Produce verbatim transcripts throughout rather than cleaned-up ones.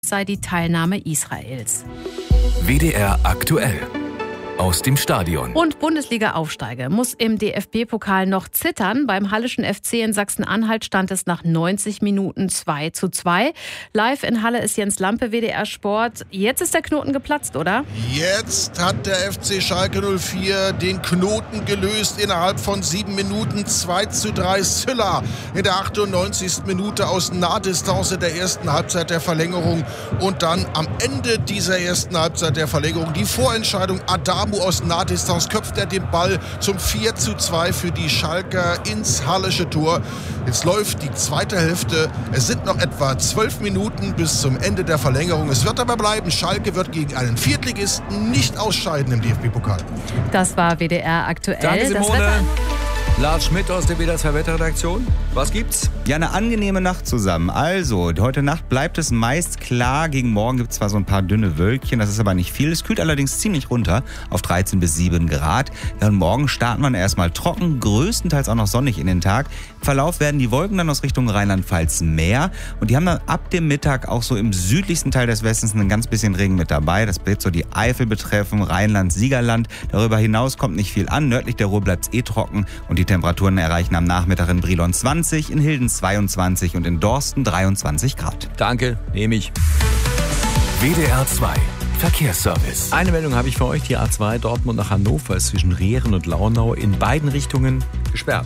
sei die Teilnahme Israels. W D R aktuell. Aus dem Stadion. Und Bundesliga-Aufsteiger muss im D F B-Pokal noch zittern. Beim Hallischen F C in Sachsen-Anhalt stand es nach neunzig Minuten zwei zu zwei. Live in Halle ist Jens Lampe, W D R Sport. Jetzt ist der Knoten geplatzt, oder? Jetzt hat der F C Schalke null vier den Knoten gelöst. Innerhalb von sieben Minuten zwei zu drei. Sylla in der achtundneunzigsten Minute aus Nahdistanz in der ersten Halbzeit der Verlängerung. Und dann am Ende dieser ersten Halbzeit der Verlängerung die Vorentscheidung. Adamu aus Nahdistanz köpft er den Ball zum vier zu zwei für die Schalker ins Hallische Tor. Jetzt läuft die zweite Hälfte. Es sind noch etwa zwölf Minuten bis zum Ende der Verlängerung. Es wird aber bleiben, Schalke wird gegen einen Viertligisten nicht ausscheiden im D F B-Pokal. Das war W D R aktuell. Danke, Simone. Das Wetter. Lars Schmidt aus der W D R zwei Wetterredaktion. Was gibt's? Ja, eine angenehme Nacht zusammen. Also, heute Nacht bleibt es meist klar. Gegen morgen gibt es zwar so ein paar dünne Wölkchen, das ist aber nicht viel. Es kühlt allerdings ziemlich runter auf dreizehn bis sieben Grad. Ja, und morgen starten wir erstmal trocken, größtenteils auch noch sonnig in den Tag. Im Verlauf werden die Wolken dann aus Richtung Rheinland-Pfalz mehr. Und die haben dann ab dem Mittag auch so im südlichsten Teil des Westens ein ganz bisschen Regen mit dabei. Das wird so die Eifel betreffen, Rheinland, Siegerland. Darüber hinaus kommt nicht viel an. Nördlich der Ruhr bleibt es eh trocken und die Temperaturen erreichen am Nachmittag in Brilon zwanzig, in Hilden zweiundzwanzig und in Dorsten dreiundzwanzig Grad. Danke, nehme ich. W D R zwei Verkehrsservice. Eine Meldung habe ich für euch. Die A zwei Dortmund nach Hannover ist zwischen Rehren und Launau in beiden Richtungen gesperrt.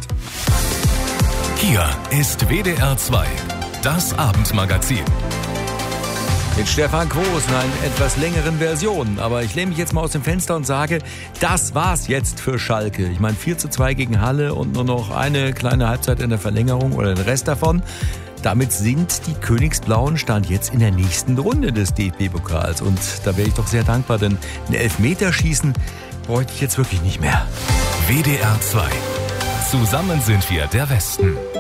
Hier ist W D R zwei, das Abendmagazin. Mit Stefan Groß in einer etwas längeren Version. Aber ich lehne mich jetzt mal aus dem Fenster und sage, das war's jetzt für Schalke. Ich meine vier zu zwei gegen Halle und nur noch eine kleine Halbzeit in der Verlängerung oder den Rest davon. Damit sind die Königsblauen Stand jetzt in der nächsten Runde des D F B-Pokals. Und da wäre ich doch sehr dankbar, denn ein Elfmeterschießen bräuchte ich jetzt wirklich nicht mehr. W D R zwei. Zusammen sind wir der Westen.